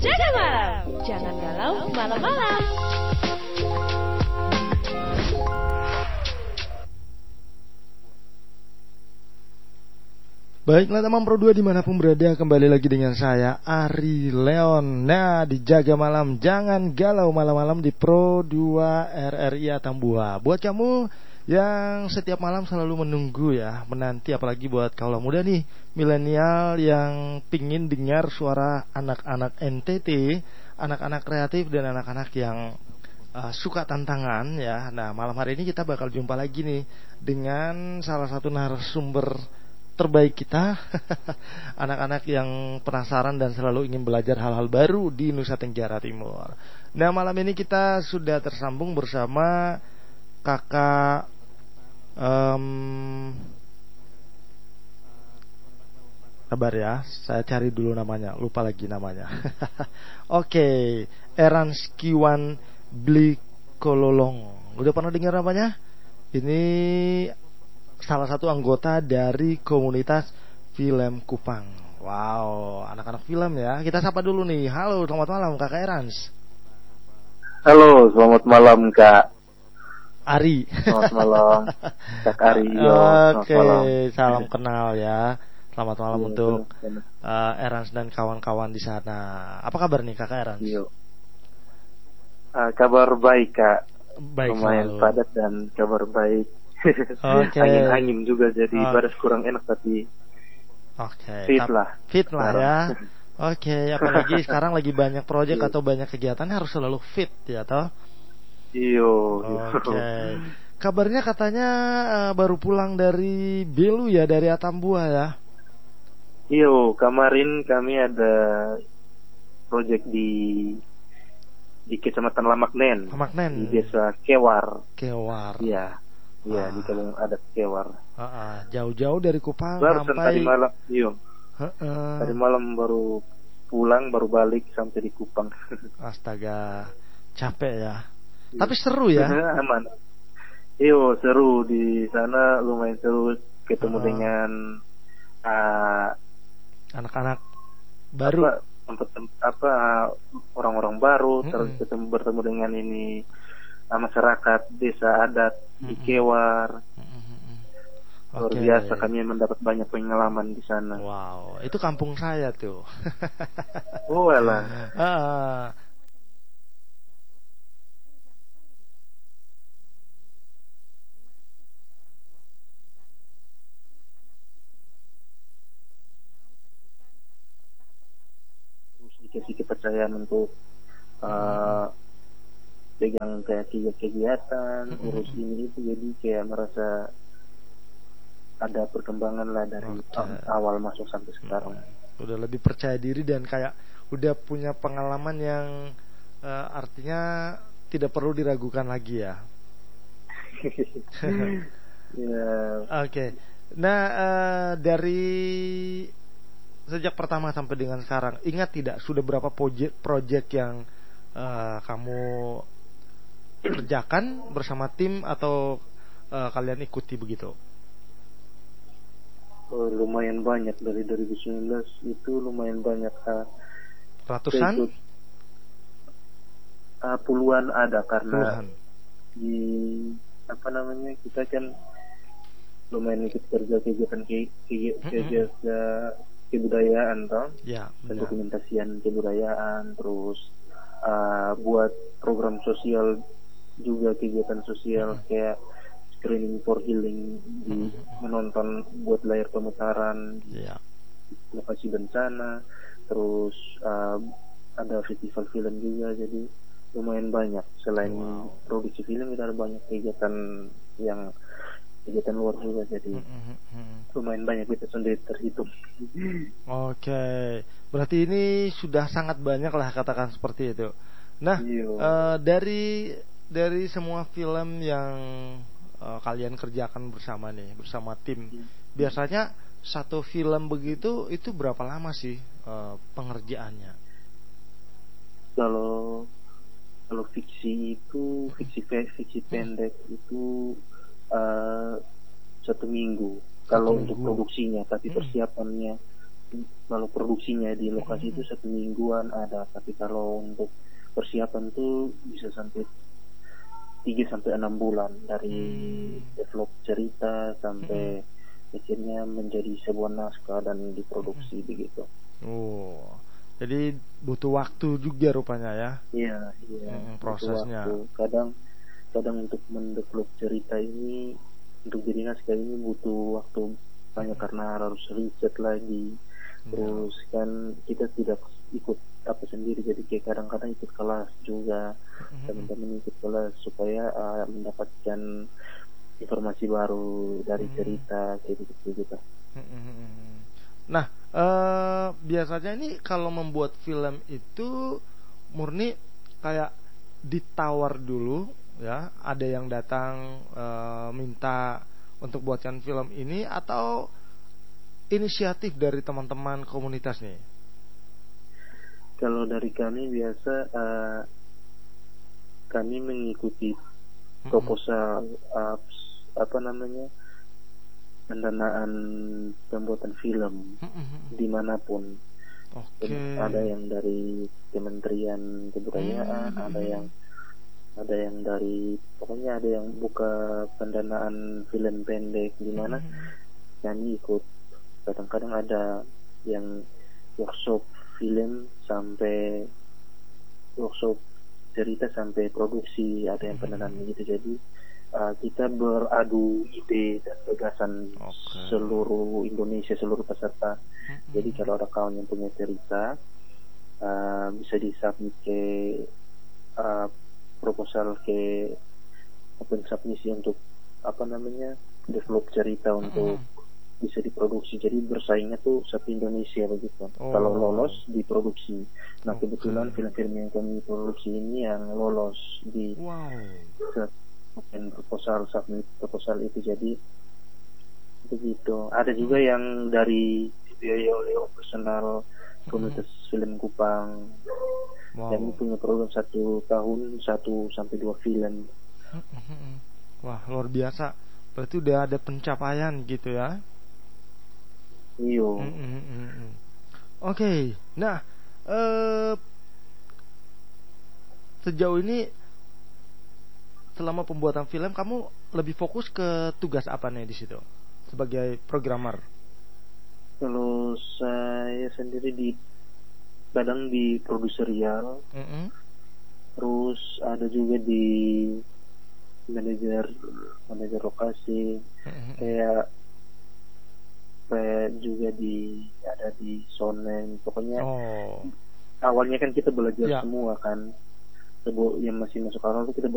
Jaga malam, jangan galau malam-malam. Baiklah teman Pro 2 dimanapun berada, kembali lagi dengan saya Ari Leon. Nah, di Jaga Malam Jangan Galau malam-malam di Pro 2 RRI Atambua. Buat kamu yang setiap malam selalu menunggu ya, menanti, apalagi buat kaula muda nih, milenial yang pingin dengar suara anak-anak NTT, anak-anak kreatif dan anak-anak yang suka tantangan ya. Nah, malam hari ini kita bakal jumpa lagi nih dengan salah satu narasumber terbaik kita. Anak-anak yang penasaran dan selalu ingin belajar hal-hal baru di Nusa Tenggara Timur. Nah, malam ini kita sudah tersambung bersama kakak sabar ya, saya cari dulu namanya, lupa lagi namanya. Oke, Eranskiwan Blikololong. Udah pernah dengar namanya? Ini salah satu anggota dari komunitas film Kupang. Wow, anak-anak film ya. Kita sapa dulu nih. Halo, selamat malam Kakak Erans. Halo, selamat malam Kak Ari. Selamat malam Kak Ari. Oke, salam kenal ya. Selamat malam untuk Erans dan kawan-kawan di sana. Apa kabar nih Kakak Erans? Kabar baik Kak. Baik, lumayan selalu padat dan kabar baik. Oke. Angin-angin juga jadi baras kurang enak tapi fit lah ya. Oke, apalagi sekarang lagi banyak proyek atau banyak kegiatan, harus selalu fit ya toh. Iyo. Oke. Kabarnya katanya baru pulang dari Belu ya, dari Atambua ya. Iyo, kemarin kami ada proyek di Kecamatan Lamaknen. Di Desa Kewar. Iya. Iya, di kampung adat Kewar. Jauh-jauh dari Kupang baru sampai tadi malam. Iya. Tadi malam baru pulang, baru balik sampai di Kupang. Astaga, capek ya. Tapi seru ya. Aman. Iyo, seru di sana, lumayan seru, ketemu dengan anak-anak baru. Orang-orang baru, terus bertemu dengan ini masyarakat desa adat di Kewar. Luar biasa, kami mendapat banyak pengalaman di sana. Wow, itu kampung saya tuh. Oh alah. Terus dikasih kepercayaan untuk pegang kayak kegiatan, urus ini itu, jadi kayak merasa ada perkembangan lah dari awal masuk sampai sekarang. Udah lebih percaya diri dan kayak udah punya pengalaman yang artinya tidak perlu diragukan lagi ya. Oke. Nah, dari sejak pertama sampai dengan sekarang, ingat tidak sudah berapa project yang kamu kerjakan bersama tim atau kalian ikuti begitu? Lumayan banyak, dari 2019 itu lumayan banyak. Ratusan? Puluhan ada, karena puluhan. Di kita kan lumayan ikut kerja kegiatan kebudayaan toh. Ya, dokumentasian kebudayaan, terus buat program sosial juga, kegiatan sosial kayak screening for healing, menonton buat layar pemutaran lokasi bencana, terus ada festival film juga, jadi lumayan banyak. Selain produksi film, kita ada banyak kegiatan luar juga, jadi lumayan banyak, kita sendiri terhitung. Oke, berarti ini sudah sangat banyak lah, katakan seperti itu. Nah, dari semua film yang kalian kerjakan bersama nih, bersama tim, biasanya satu film begitu itu berapa lama sih pengerjaannya? Kalau fiksi itu, fiksi pendek itu 1 minggu. Kalau untuk produksinya, tapi persiapannya kalau produksinya di lokasi itu 1 mingguan ada, tapi kalau untuk persiapan tuh bisa sampai 3 sampai 6 bulan dari develop cerita sampai akhirnya menjadi sebuah naskah dan diproduksi begitu. Oh, jadi butuh waktu juga rupanya ya. Iya, butuh prosesnya. waktu. Kadang untuk mendevelop cerita ini, untuk jadi naskah ini butuh waktu banyak karena harus riset lagi. Terus kan kita tidak ikut apa sendiri, jadi kayak kadang-kadang ikut kelas juga, teman-teman ikut kelas supaya mendapatkan informasi baru dari cerita kayak gitu. Nah, biasanya ini kalau membuat film itu murni kayak ditawar dulu ya, ada yang datang minta untuk buatkan film ini, atau inisiatif dari teman-teman komunitas nih? Kalau dari kami biasa kami mengikuti proposal pendanaan pembuatan film dimanapun. Ada yang dari Kementerian Kebudayaan, ada yang dari, pokoknya ada yang buka pendanaan film pendek di mana kami ikut. Kadang-kadang ada yang workshop film sampai workshop cerita sampai produksi, ada yang pendanaan begitu. Jadi kita beradu ide dan gagasan seluruh Indonesia, seluruh peserta. Jadi kalau ada kawan yang punya cerita bisa disubmit ke proposal ke open submisi untuk develop cerita untuk bisa diproduksi. Jadi bersaingnya tuh satu Indonesia begitu. Kalau lolos diproduksi. Nah kebetulan film-film yang kami produksi ini yang lolos di proposal, submit proposal itu, jadi begitu. Ada juga yang dari dibiayai oleh personal komunitas film Kupang. Kami punya program 1 tahun 1-2 film. Wah, luar biasa. Berarti udah ada pencapaian gitu ya. Iyo. Oke. Nah, sejauh ini selama pembuatan film kamu lebih fokus ke tugas apa nih di situ sebagai programmer? Kalau saya sendiri kadang di produserial, terus ada juga di manajer lokasi, kayak juga ada di sonen. Pokoknya awalnya kan kita belajar semua kan, yang masih masuk awal itu kita